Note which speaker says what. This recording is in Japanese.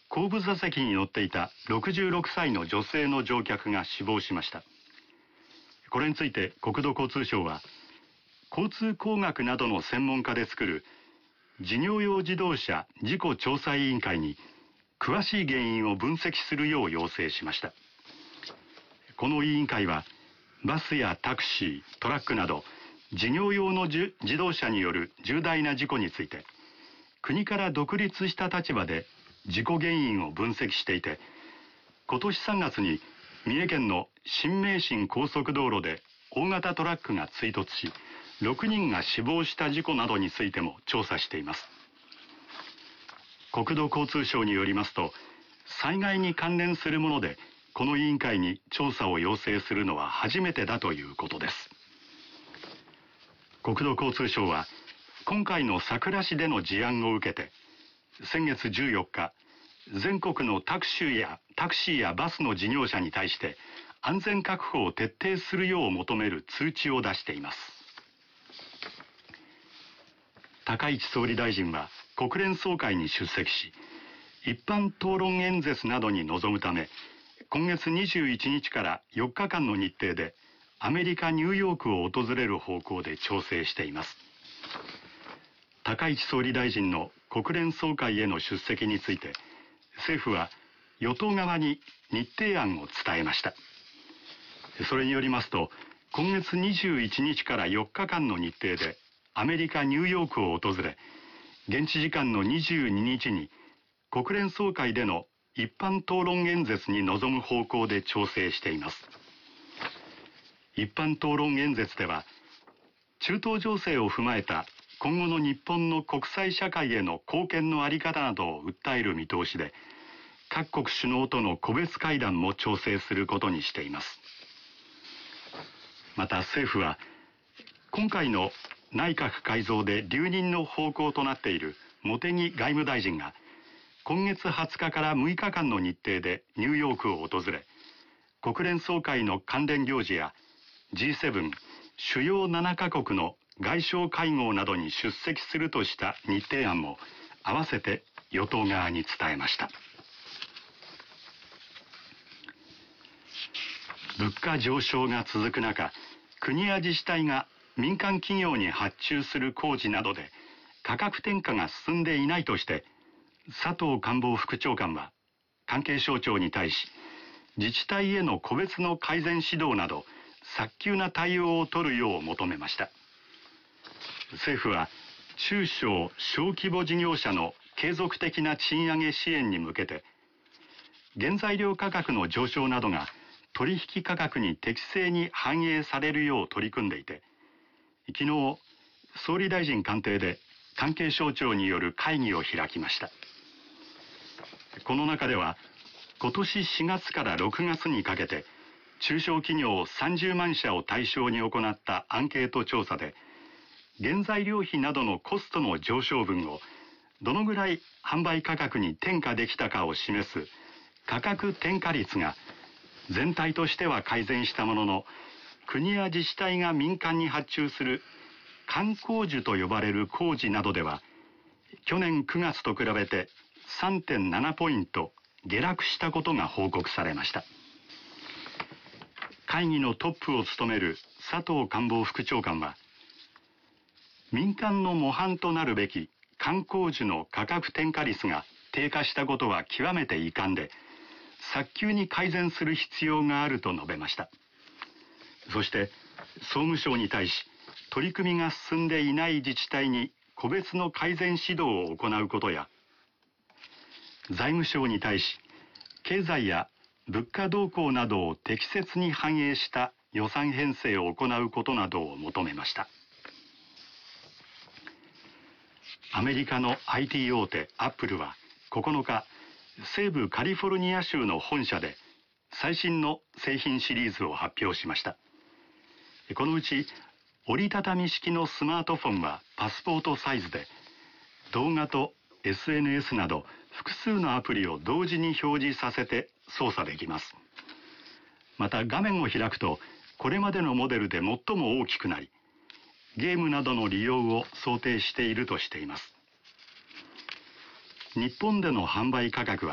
Speaker 1: 後部座席に乗っていた66歳の女性の乗客が死亡しました。これについて国土交通省は、交通工学などの専門家で作る事業用自動車事故調査委員会に詳しい原因を分析するよう要請しました。この委員会は、バスやタクシー、トラックなど事業用の自動車による重大な事故について、国から独立した立場で事故原因を分析していて、今年3月に三重県の新名神高速道路で大型トラックが追突し、6人が死亡した事故などについても調査しています。国土交通省によりますと、災害に関連するものでこの委員会に調査を要請するのは初めてだということです。国土交通省は、今回の佐倉市での事案を受けて、先月14日、全国のタクシーやバスの事業者に対して安全確保を徹底するよう求める通知を出しています。高市総理大臣は国連総会に出席し、一般討論演説などに臨むため、今月21日から4日間の日程でアメリカ・ニューヨークを訪れる方向で調整しています。高市総理大臣の国連総会への出席について、政府は与党側に日程案を伝えました。それによりますと、今月21日から4日間の日程でアメリカ・ニューヨークを訪れ、現地時間の22日に国連総会での一般討論演説に臨む方向で調整しています。一般討論演説では、中東情勢を踏まえた今後の日本の国際社会への貢献の在り方などを訴える見通しで、各国首脳との個別会談も調整することにしています。また政府は、今回の内閣改造で留任の方向となっている茂木外務大臣が、今月20日から6日間の日程でニューヨークを訪れ、国連総会の関連行事や G7 主要7カ国の外相会合などに出席するとした日程案も合わせて与党側に伝えました。物価上昇が続く中、国や自治体が民間企業に発注する工事などで価格転嫁が進んでいないとして、佐藤官房副長官は関係省庁に対し、自治体への個別の改善指導など早急な対応を取るよう求めました。政府は中小・小規模事業者の継続的な賃上げ支援に向けて、原材料価格の上昇などが取引価格に適正に反映されるよう取り組んでいて、昨日総理大臣官邸で関係省庁による会議を開きました。この中では、今年4月から6月にかけて中小企業30万社を対象に行ったアンケート調査で、原材料費などのコストの上昇分をどのぐらい販売価格に転嫁できたかを示す価格転嫁率が全体としては改善したものの、国や自治体が民間に発注する官公需と呼ばれる工事などでは、去年9月と比べて 3.7 ポイント下落したことが報告されました。会議のトップを務める佐藤官房副長官は、民間の模範となるべき官公需の価格転嫁率が低下したことは極めて遺憾で、早急に改善する必要があると述べました。そして総務省に対し、取り組みが進んでいない自治体に個別の改善指導を行うことや、財務省に対し、経済や物価動向などを適切に反映した予算編成を行うことなどを求めました。アメリカの IT 大手アップルは9日、西部カリフォルニア州の本社で最新の製品シリーズを発表しました。このうち折りたたみ式のスマートフォンはパスポートサイズで、動画と SNS など複数のアプリを同時に表示させて操作できます。また画面を開くと、これまでのモデルで最も大きくなり、ゲームなどの利用を想定しているとしています。日本での販売価格は